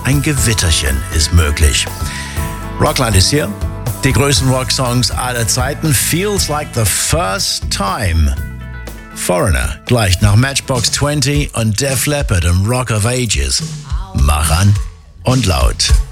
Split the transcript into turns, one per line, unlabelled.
ein Gewitterchen ist möglich. Rockland ist hier. Die größten Rocksongs aller Zeiten. Feels like the first time. Foreigner, gleich nach Matchbox 20 und Def Leppard und Rock of Ages. Mach an und laut.